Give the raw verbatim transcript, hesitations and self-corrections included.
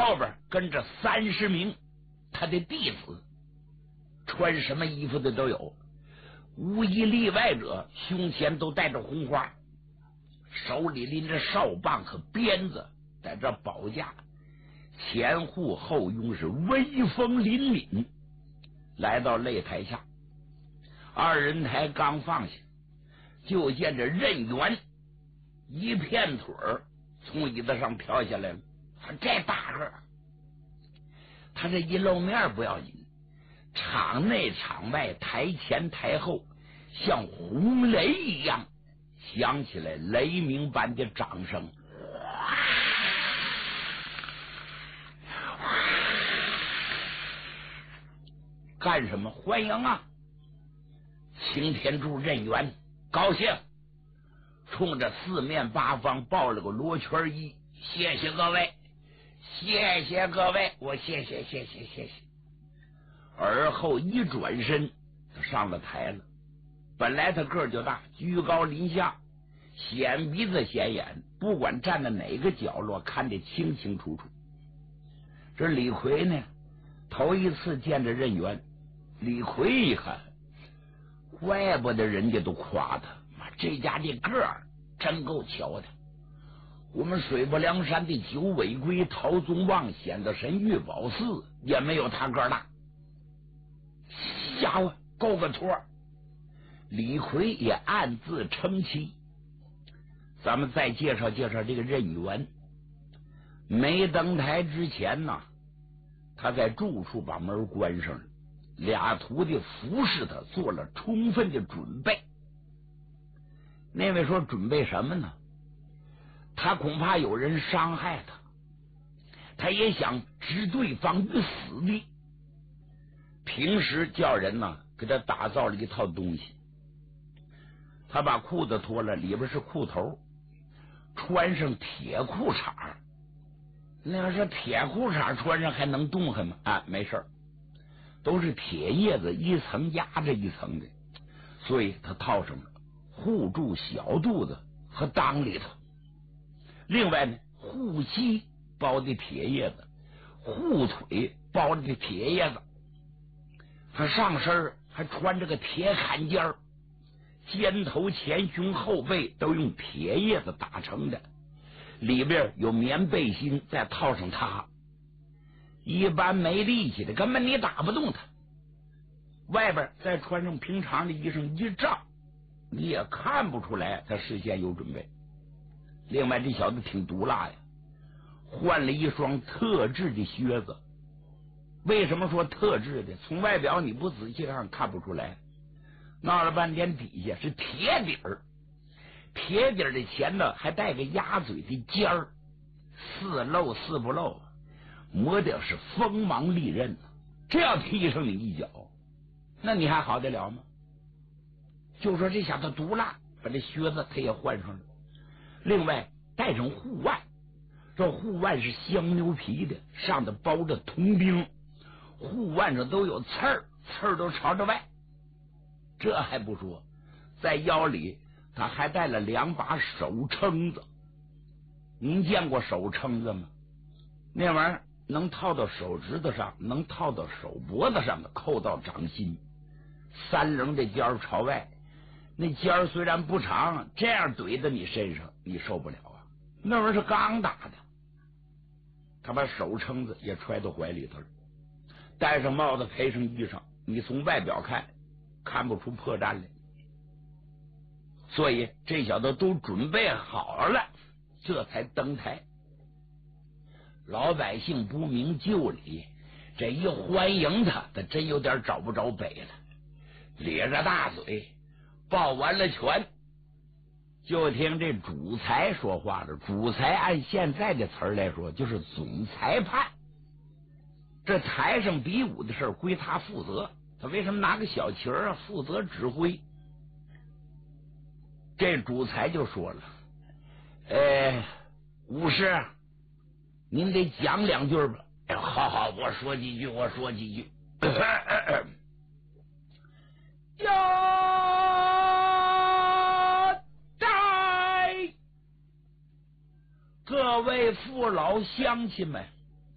后边跟着三十名他的弟子，穿什么衣服的都有，无一例外者胸前都带着红花，手里拎着哨棒和鞭子，带着宝架，前护后拥，是威风凛凛。来到擂台下，二人台刚放下，就见着任元一片腿儿从椅子上跳下来了。这大个儿，他这一露面不要紧，场内场外台前台后像轰雷一样响起来雷鸣般的掌声。干什么？欢迎啊！擎天柱任元高兴，冲着四面八方抱了个罗圈揖，谢谢各位，谢谢各位，我谢谢谢谢谢谢。而后一转身上了台了。本来他个儿就大，居高临下，显鼻子显眼，不管站在哪个角落看得清清楚楚。这李逵呢，头一次见着任元，李逵一看，怪不得人家都夸他，这家这个儿真够瞧的。我们水泊梁山的九尾龟、陶宗旺、显德神、玉宝寺也没有他个儿大。家伙够个托！李逵也暗自称奇。咱们再介绍介绍这个任元。没登台之前呢，他在住处把门关上了，俩徒弟服侍他做了充分的准备。那位说准备什么呢？他恐怕有人伤害他，他也想置对方于死地。平时叫人呢给他打造了一套东西，他把裤子脱了，里边是裤头，穿上铁裤衩。那要说铁裤衩穿上还能动弹吗？啊，没事，都是铁叶子一层压着一层的，所以他套上了，护住小肚子和裆里头。另外呢，护膝包的铁叶子，护腿包的铁叶子，他上身还穿着个铁坎肩儿，肩头、前胸、后背都用铁叶子打成的，里边有棉背心，再套上它，一般没力气的根本你打不动他。外边再穿上平常的衣裳一罩，你也看不出来他事先有准备。另外这小子挺毒辣呀，换了一双特制的靴子。为什么说特制的？从外表你不仔细看看不出来，闹了半天底下是铁底儿，铁底儿的前头还带个鸭嘴的尖儿，似露似不露，磨的是锋芒利刃。这要踢上你一脚，那你还好得了吗？就说这小子毒辣，把这靴子他也换上了。另外带上护腕，这护腕是香牛皮的，上头包着铜钉，护腕上都有刺儿，刺儿都朝着外。这还不说，在腰里他还带了两把手撑子。您见过手撑子吗？那玩意儿能套到手指头上，能套到手脖子上的，扣到掌心，三棱的尖儿朝外。那尖儿虽然不长，这样怼在你身上你受不了啊，那玩意儿是钢打的。他把手撑子也揣到怀里头了，戴上帽子，配上衣裳，你从外表看看不出破绽来。所以这小子都准备好了，这才登台。老百姓不明就里，这一欢迎他，他真有点找不着北了，咧着大嘴抱完了拳。就听这主裁说话了，主裁按现在的词儿来说就是总裁判。这台上比武的事儿归他负责，他为什么拿个小旗儿啊？负责指挥。这主裁就说了，呃，武师您得讲两句吧。哎，好好，我说几句，我说几句。要在各位父老乡亲们，